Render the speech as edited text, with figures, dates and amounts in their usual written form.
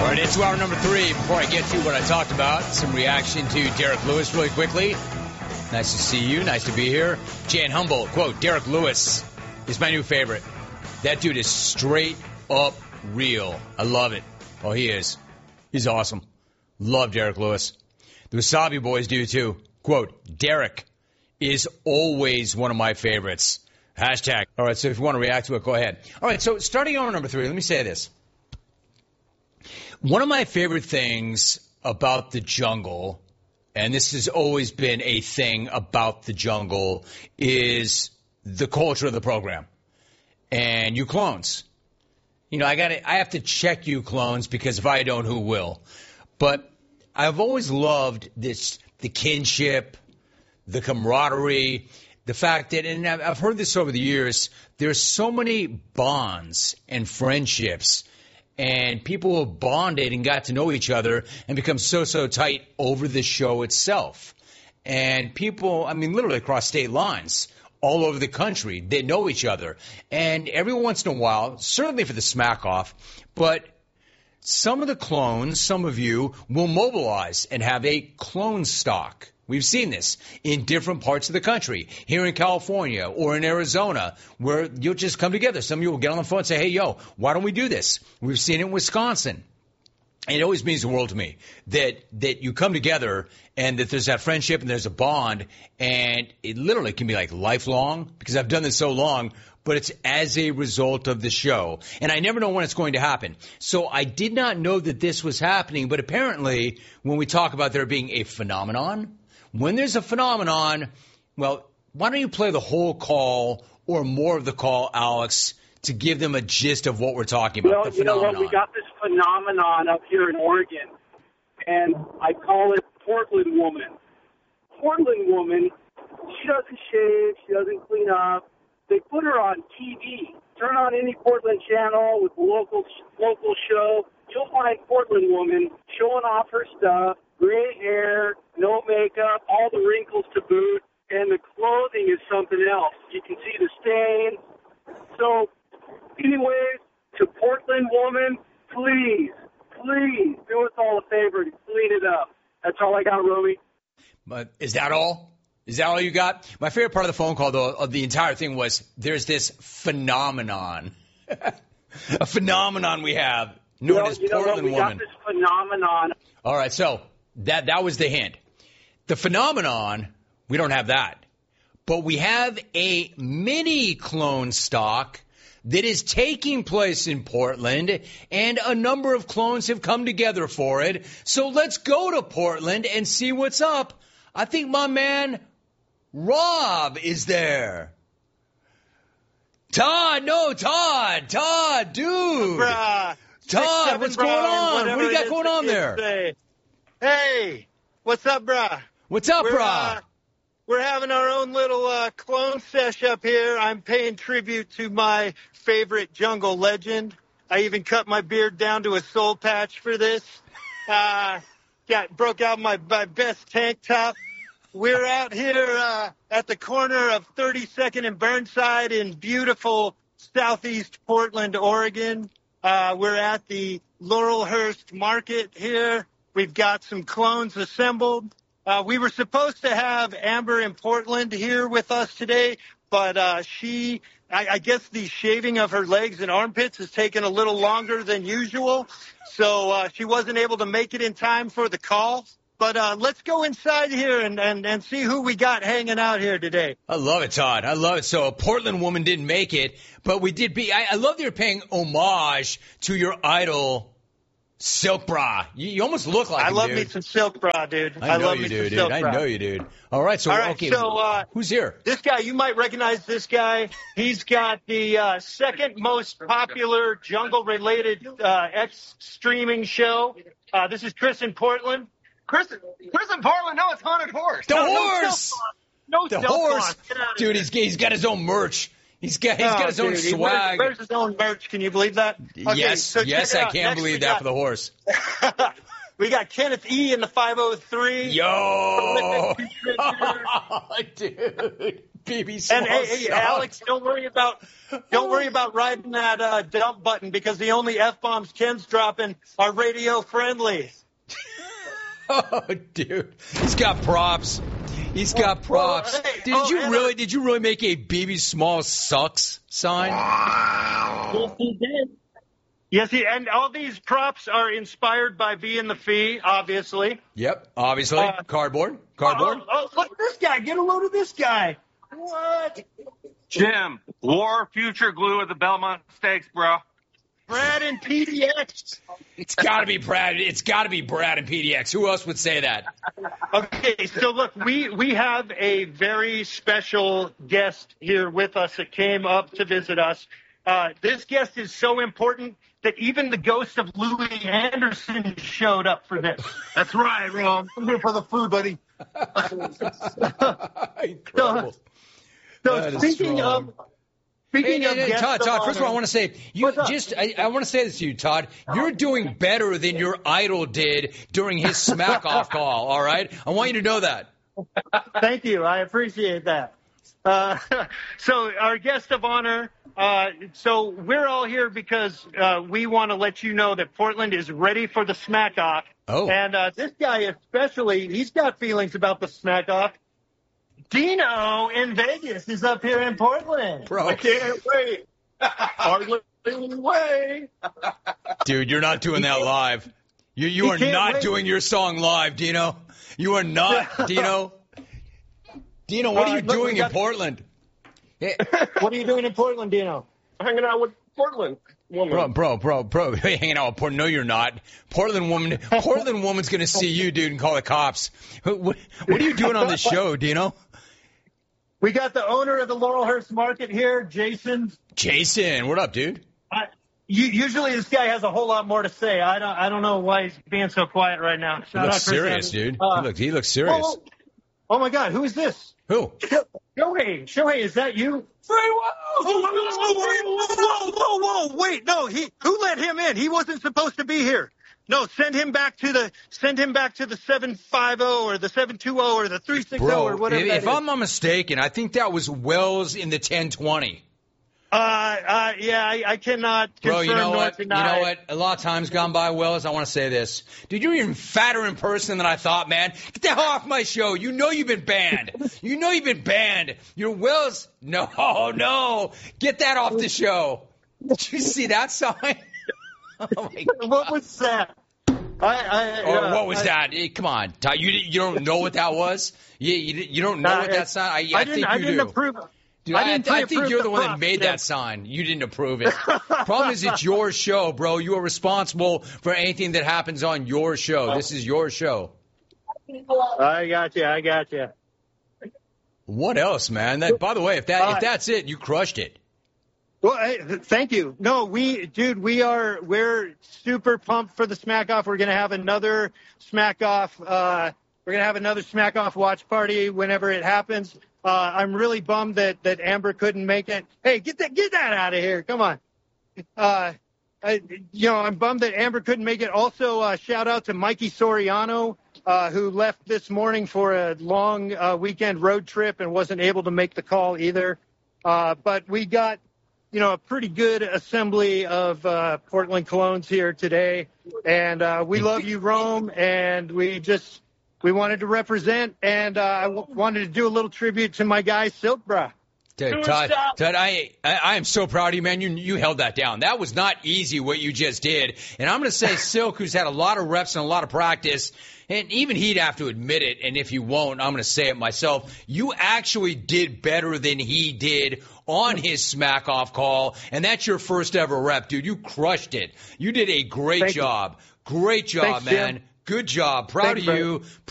All right, into hour number 3. Before I get to what I talked about, some reaction to Derek Lewis really quickly. Nice to see you. Nice to be here. Jan Humboldt, quote, Derek Lewis is my new favorite. That dude is straight up real. I love it. Oh, he is. He's awesome. Love Derek Lewis. The Wasabi Boys do too. Quote, Derek is always one of my favorites. Hashtag. All right, so if you want to react to it, go ahead. All right, so starting on number 3, let me say this. One of my favorite things about the jungle, and this has always been a thing about the jungle, is the culture of the program. And you clones. You know, I have to check you clones because if I don't, who will? But I've always loved the kinship, the camaraderie, the fact that, and I've heard this over the years, there's so many bonds and friendships and people who have bonded and got to know each other and become so tight over the show itself. And people, I mean, literally across state lines, all over the country, they know each other. And every once in a while, certainly for the smack off, but some of the clones, some of you, will mobilize and have a clone stock. We've seen this in different parts of the country, here in California or in Arizona, where you'll just come together. Some of you will get on the phone and say, hey, yo, why don't we do this? We've seen it in Wisconsin. And it always means the world to me that you come together and that there's that friendship and there's a bond, and it literally can be like lifelong, because I've done this so long, but it's as a result of the show. And I never know when it's going to happen. So I did not know that this was happening, but apparently when we talk about there being a phenomenon, when there's a phenomenon, well, why don't you play the whole call or more of the call, Alex, to give them a gist of what we're talking about? Well, you know what? We got this phenomenon up here in Oregon, and I call it Portland woman. Portland woman, she doesn't shave, she doesn't clean up. They put her on TV. Turn on any Portland channel with a local show. You'll find Portland woman showing off her stuff, gray hair, no makeup, all the wrinkles to boot, and the clothing is something else. You can see the stains. So, anyways, to Portland woman, please do us all a favor and clean it up. That's all I got, Romy. But is that all? Is that all you got? My favorite part of the phone call, though, of the entire thing was there's this phenomenon. A phenomenon we have known as Portland woman. We got this phenomenon. All right, so that was the hint. The phenomenon, we don't have that. But we have a mini clone stock that is taking place in Portland, and a number of clones have come together for it. So let's go to Portland and see what's up. I think my man Rob is there. Todd, dude. Todd, what's going on? What do you got going on there? Hey, what's up, brah? What's up, brah? We're having our own little clone sesh up here. I'm paying tribute to my favorite jungle legend. I even cut my beard down to a soul patch for this. Broke out my best tank top. We're out here at the corner of 32nd and Burnside in beautiful southeast Portland, Oregon. We're at the Laurelhurst Market here. We've got some clones assembled. We were supposed to have Amber in Portland here with us today, but I guess the shaving of her legs and armpits has taken a little longer than usual, so she wasn't able to make it in time for the call. But let's go inside here and see who we got hanging out here today. I love it, Todd. I love it. So a Portland woman didn't make it, but we did be. I love that you're paying homage to your idol, Silk Bra. You almost look like him, dude. I love me some Silk Bra, dude. I know you do, dude. I know you, dude. All right, so okay. So who's here? This guy, you might recognize this guy. He's got the second most popular jungle-related streaming show. This is Chris in Portland. Chris in Portland? No, it's Haunted Horse. The horse! The horse! Dude, he's got his own merch. He's got his own swag. Where's his own merch? Can you believe that? Okay, yes, I can believe that for the horse. We got Kenneth E. in the 503. Yo! Dude. BB Small And hey, sucks. Alex, don't worry about riding that dump button because the only F-bombs Ken's dropping are radio friendly. Oh, dude, he's got props. He's got props. Well, hey, Did you really make a BB Small sucks sign? Yes, he did. Yes, and all these props are inspired by V and the Fee, obviously. Yep, obviously. Cardboard. Oh, look at this guy. Get a load of this guy. What? Jim, war future glue at the Belmont Stakes, bro. Brad and PDX. It's got to be Brad. It's got to be Brad and PDX. Who else would say that? Okay, so look, we have a very special guest here with us that came up to visit us. This guest is so important that even the ghost of Louis Anderson showed up for this. That's right, Ron. I'm here for the food, buddy. Incredible. So speaking of guests Todd, of first of all, I want to say, I want to say this to you, Todd. You're doing better than your idol did during his smack-off call, all right? I want you to know that. Thank you. I appreciate that. So our guest of honor, so we're all here because we want to let you know that Portland is ready for the smack-off. Oh. And this guy especially, he's got feelings about the smack-off. Dino in Vegas is up here in Portland. Bro. I can't wait. Hardly way. Dude, you're not doing that live. You are not doing your song live, Dino. You are not, Dino. Dino, what are you doing in Portland? What are you doing in Portland, Dino? Hanging out with Portland woman. Bro, you're hanging out with Portland. No, you're not. Portland woman's going to see you, dude, and call the cops. What are you doing on the show, Dino? We got the owner of the Laurelhurst Market here, Jason. Jason, what up, dude? Usually this guy has a whole lot more to say. I don't know why he's being so quiet right now. He looks serious, dude. He looks serious. Oh, my God. Who is this? Who? Shohei, is that you? Whoa. Wait, no, who let him in? He wasn't supposed to be here. No, send him back to the 750 or the 720 or the 360 or whatever. If I'm not mistaken, I think that was Wells in the 1020. Yeah, I cannot confirm. Bro, you know what? Deny. You know what? A lot of times gone by, Wells, I want to say this. Dude, you're even fatter in person than I thought, man. Get the hell off my show. You know you've been banned. You're Wells. No. Get that off the show. Did you see that sign? Oh my God. What was that? What was that? Hey, come on, Todd. You don't know what that was? You don't know what that sign? I think you do. I didn't approve. Dude, I think you're the one that made that sign. You didn't approve it. Problem is, it's your show, bro. You are responsible for anything that happens on your show. This is your show. I got you. What else, man? By the way, if that's it, you crushed it. Well, hey, thank you. No, we're super pumped for the Smack Off. We're going to have another Smack Off. We're going to have another Smack Off watch party whenever it happens. I'm really bummed that Amber couldn't make it. Hey, get that out of here. Come on. I'm bummed that Amber couldn't make it. Also, shout out to Mikey Soriano, who left this morning for a long weekend road trip and wasn't able to make the call either. But we got, a pretty good assembly of Portland Colognes here today. And we love you, Rome, and we wanted to represent, and I wanted to do a little tribute to my guy, Silk Bra. Dude, Todd, I am so proud of you, man. You held that down. That was not easy what you just did. And I'm going to say Silk, who's had a lot of reps and a lot of practice, and even he'd have to admit it, and if he won't, I'm going to say it myself. You actually did better than he did on his smack-off call, and that's your first ever rep, dude. You crushed it. You did a great job. Great job, Thanks, man. Jim. Good job. Proud of you.